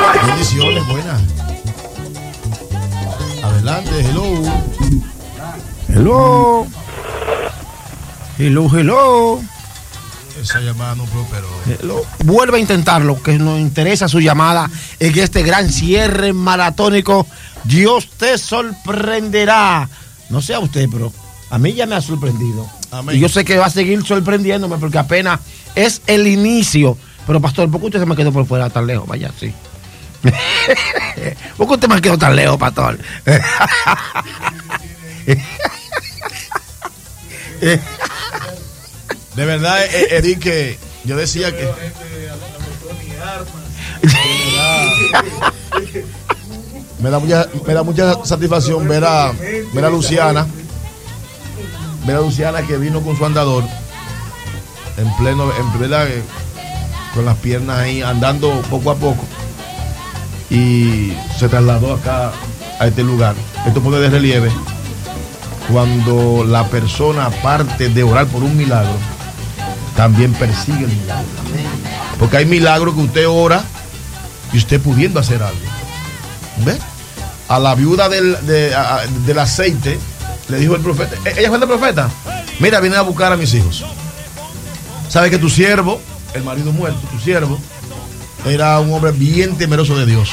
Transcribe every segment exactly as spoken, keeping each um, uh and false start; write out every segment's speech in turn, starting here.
Bendiciones, buenas. Adelante, hello. Hello. Hello, hello. Esa llamada no prosperó. Hello. Vuelve a intentarlo, que nos interesa su llamada en este gran cierre maratónico. Dios te sorprenderá. No sé a usted, pero a mí ya me ha sorprendido. Amén. Y yo sé que va a seguir sorprendiéndome porque apenas es el inicio. Pero, pastor, ¿por qué usted se me quedó por fuera tan lejos? Vaya, sí. ¿Por qué usted me quedó tan lejos, pastor? De verdad, Eric, que yo decía que me da mucha, me da mucha satisfacción ver a, ver a Luciana, ver a Luciana que vino con su andador en pleno, en verdad, con las piernas ahí andando poco a poco y se trasladó acá a este lugar. Esto pone de relieve cuando la persona, aparte de orar por un milagro, también persigue el milagro. Porque hay milagros que usted ora y usted pudiendo hacer algo. ¿Ves? A la viuda del, de, a, del aceite le dijo el profeta, ella fue el profeta, mira, vine a buscar a mis hijos. Sabe que tu siervo, el marido muerto, tu siervo, era un hombre bien temeroso de Dios.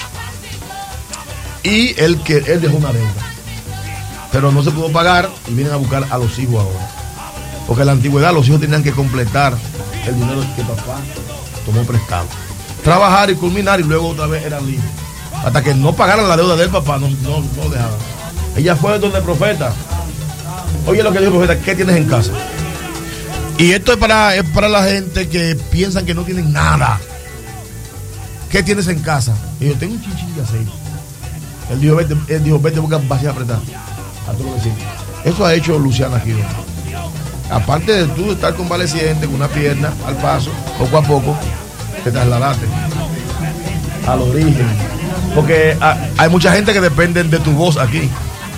Y él, que, él dejó una deuda, pero no se pudo pagar y vienen a buscar a los hijos ahora. Porque en la antigüedad los hijos tenían que completar el dinero que papá tomó prestado. Trabajar y culminar y luego otra vez eran libres. Hasta que no pagaran la deuda del papá, no, no, no dejaban. Ella fue donde el profeta. Oye lo que dijo el profeta, ¿qué tienes en casa? Y esto es para, es para la gente que piensan que no tienen nada. ¿Qué tienes en casa? Y yo tengo un chinchín de aceite. Él dijo, vete, él dijo, vete busca vacía apretar. A todos los vecinos. Eso ha hecho Luciana aquí. Aparte de tú estar convaleciente con una pierna al paso, poco a poco te trasladaste al origen. Porque hay mucha gente que depende de tu voz aquí.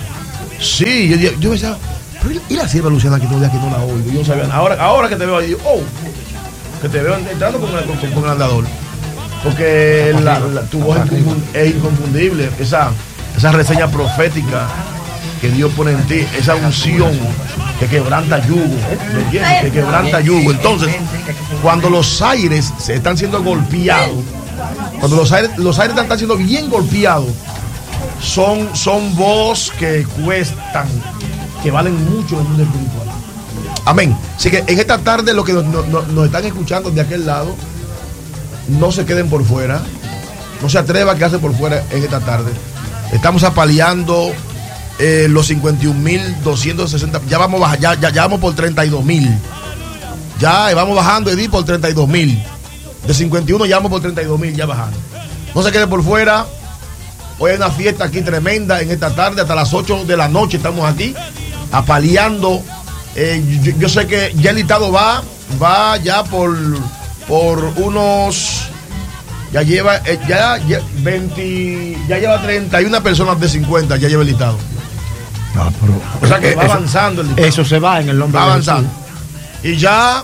Sí, yo, yo pensaba, pero y la sierva Luciana que todavía que no la oigo. Yo no sabía, ahora, ahora que te veo ahí, yo, oh, que te veo entrando con el, con, con el andador. Porque la, la, tu voz es, es inconfundible. Esa, esa reseña profética que Dios pone en ti, esa unción que quebranta yugo, ¿me entiendes? Que quebranta yugo. Entonces, cuando los aires se están siendo golpeados, cuando los aires, los aires están siendo bien golpeados, son, son voz que cuestan, que valen mucho en el mundo espiritual. Amén. Así que en esta tarde, los que nos, nos, nos están escuchando de aquel lado, no se queden por fuera, no se atrevan a quedarse por fuera en esta tarde. Estamos apaleando eh, los cincuenta y un mil doscientos sesenta, ya vamos baja, ya, ya, ya vamos por treinta y dos mil. Ya vamos bajando, Edith, por treinta y dos mil. De cincuenta y uno ya vamos por treinta y dos mil, ya bajando. No se quede por fuera. Hoy hay una fiesta aquí tremenda en esta tarde, hasta las ocho de la noche estamos aquí, apaleando. Eh, yo, yo sé que ya el listado va, va ya por, por unos, ya lleva, eh, ya, ya veinte, ya lleva treinta y una personas de cincuenta, ya lleva el listado. No, pero, o sea que va eso, avanzando el listado. Eso se va en el nombre va de avanzando. Jesús. Y ya,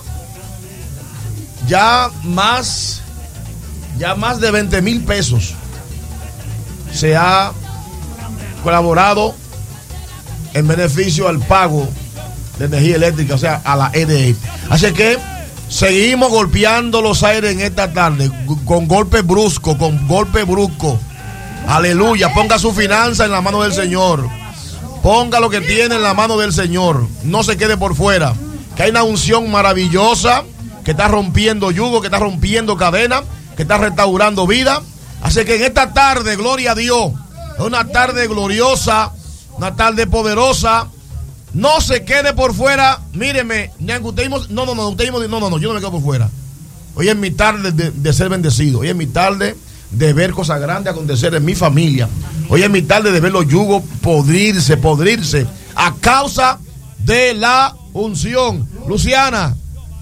ya más, ya más de veinte mil pesos se ha colaborado en beneficio al pago de energía eléctrica, o sea, a la E D E. Así que seguimos golpeando los aires en esta tarde, con golpe brusco, con golpe brusco. Aleluya, ponga su finanza en la mano del Señor. Ponga lo que tiene en la mano del Señor. No se quede por fuera. Que hay una unción maravillosa que está rompiendo yugo, que está rompiendo cadena, que está restaurando vida. Así que en esta tarde, gloria a Dios, es una tarde gloriosa, una tarde poderosa. No se quede por fuera. Míreme, usted mismo, no, no, no, usted mismo, no, no, no, yo no me quedo por fuera. Hoy es mi tarde de, de ser bendecido. Hoy es mi tarde de ver cosas grandes acontecer en mi familia. Hoy es mi tarde de ver los yugos podrirse, podrirse a causa de la unción. Luciana.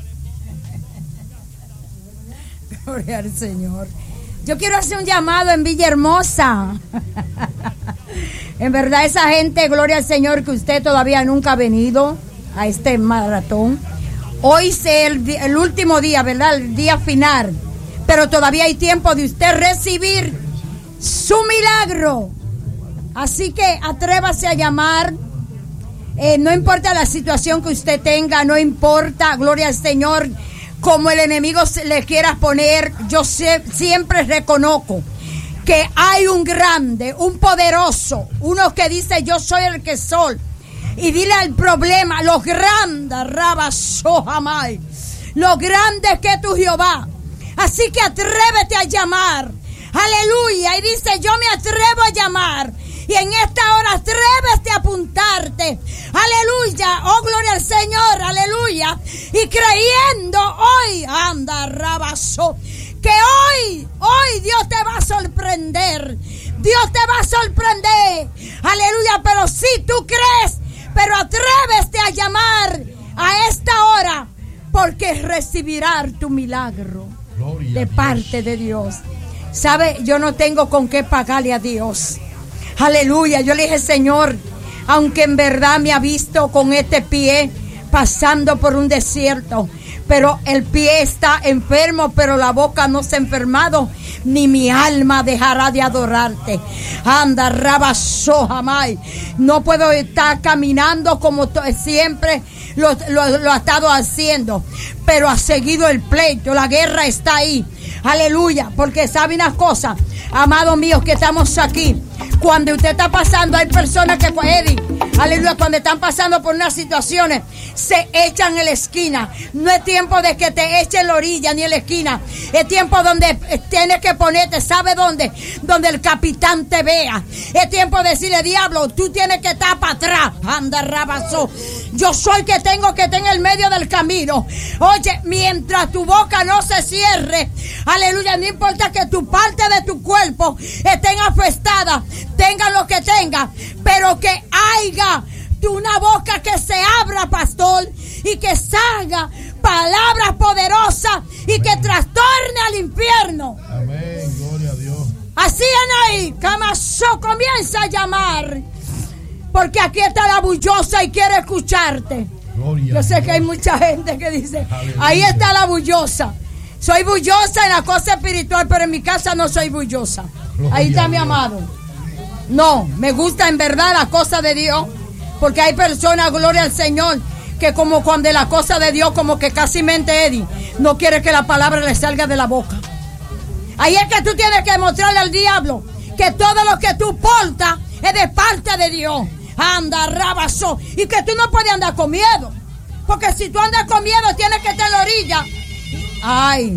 Gloria al Señor. Yo quiero hacer un llamado en Villahermosa. En verdad, esa gente, gloria al Señor, que usted todavía nunca ha venido a este maratón. Hoy es el, el último día, ¿verdad? El día final. Pero todavía hay tiempo de usted recibir su milagro. Así que atrévase a llamar. Eh, no importa la situación que usted tenga, no importa, gloria al Señor, como el enemigo le quiera poner, yo sé, siempre reconozco que hay un grande, un poderoso, uno que dice yo soy el que soy. Y dile al problema, los grandes, Rabashohamay, los grandes que tu Jehová. Así que atrévete a llamar. Aleluya. Y dice, yo me atrevo a llamar. Y en esta hora atrévete a apuntarte. Aleluya. Oh, gloria al Señor. Aleluya. Y creyendo hoy, anda, Rabaso, que hoy, hoy Dios te va a sorprender. Dios te va a sorprender. Aleluya. Pero si tú crees, pero atrévete a llamar a esta hora, porque recibirás tu milagro de parte de Dios. ¿Sabe? Yo no tengo con qué pagarle a Dios. Aleluya. Yo le dije, Señor, aunque en verdad me ha visto con este pie pasando por un desierto, pero el pie está enfermo, pero la boca no se ha enfermado, ni mi alma dejará de adorarte. Anda, Rabasohamay. No puedo estar caminando como siempre lo, lo, lo ha estado haciendo, pero ha seguido el pleito, la guerra está ahí. Aleluya, porque sabe una cosa, amados míos que estamos aquí, cuando usted está pasando, hay personas que, Eddie, aleluya, cuando están pasando por unas situaciones, se echan en la esquina. No es tiempo de que te echen en la orilla ni en la esquina. Es tiempo donde tienes que ponerte, ¿sabe dónde? Donde el capitán te vea. Es tiempo de decirle, diablo, tú tienes que estar para atrás. Anda, Rabazo. Yo soy que tengo que estar en el medio del camino. Oye, mientras tu boca no se cierre, aleluya, no importa que tu parte de tu cuerpo estén afectadas, tenga lo que tenga, pero que haya una boca que se abra, pastor, y que salga palabras poderosas y que trastorne al infierno. Amén, gloria a Dios. Así en ahí, Camaso, comienza a llamar, porque aquí está la bullosa y quiere escucharte. Gloria. Yo sé que hay mucha gente que dice, aleluya, ahí está la bullosa. Soy bullosa en la cosa espiritual, pero en mi casa no soy bullosa. Gloria. Ahí está mi amado. No, me gusta en verdad la cosa de Dios, porque hay personas, gloria al Señor, que como cuando la cosa de Dios, como que casi mente Eddie, no quiere que la palabra le salga de la boca. Ahí es que tú tienes que mostrarle al diablo que todo lo que tú portas es de parte de Dios. Anda, Rabazo, y que tú no puedes andar con miedo, porque si tú andas con miedo tienes que estar en la orilla. Ay.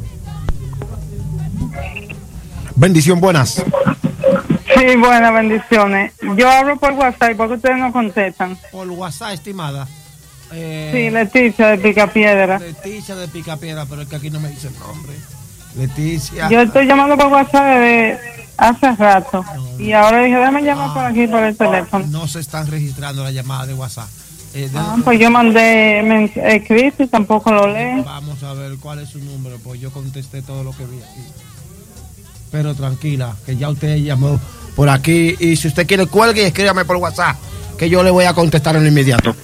Bendición, buenas. Sí, buenas bendiciones. Yo hablo por WhatsApp porque ustedes no contestan. Por WhatsApp, estimada. Eh, sí, Leticia de Picapiedra. Leticia de Picapiedra, pero es que aquí no me dice el nombre. Leticia. Yo estoy llamando por WhatsApp desde hace rato. No, y ahora dije, déjame llamar ah, por aquí por el teléfono. No se están registrando las llamadas de WhatsApp. Eh, de ah, pues yo mandé escrito y tampoco lo lee. Vamos a ver cuál es su número, pues yo contesté todo lo que vi aquí. Pero tranquila, que ya usted llamó por aquí. Y si usted quiere, cuelgue y escríbame por WhatsApp, que yo le voy a contestar en lo inmediato.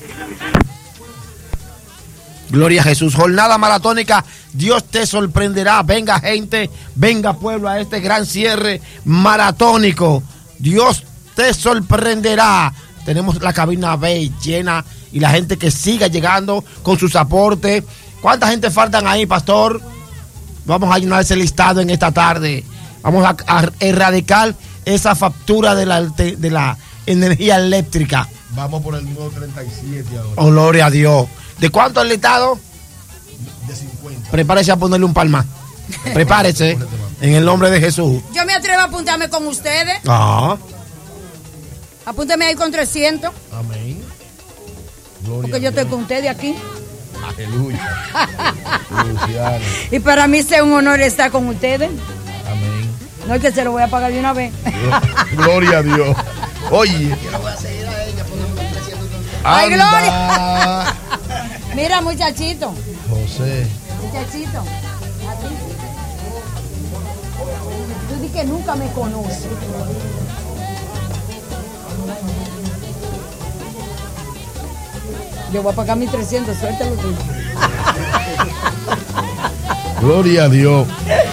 Gloria a Jesús. Jornada maratónica, Dios te sorprenderá. Venga gente, venga pueblo a este gran cierre maratónico. Dios te sorprenderá. Tenemos la cabina B llena y la gente que siga llegando con sus aportes. ¿Cuánta gente faltan ahí, pastor? Vamos a llenar ese listado en esta tarde. Vamos a, a erradicar esa factura de la, de la energía eléctrica. Vamos por el número treinta y siete ahora. Oh, gloria a Dios. ¿De cuánto el listado? De cincuenta. Prepárese a ponerle un palma. Prepárese en el nombre de Jesús. Yo me atrevo a apuntarme con ustedes. Ah. Apúntame ahí con trescientos. Amén. Gloria porque yo estoy con ustedes aquí. Aleluya. Y para mí es un honor estar con ustedes. Amén. No es que se lo voy a pagar de una vez. Gloria a Dios. Oye. Yo lo voy a seguir a ella poniendo trescientos. ¡Ay, Gloria! Mira, muchachito. José. Muchachito. A ti. Tú di que nunca me conoces. Yo voy a pagar mis trescientos, suéltalo tú. Gloria a Dios.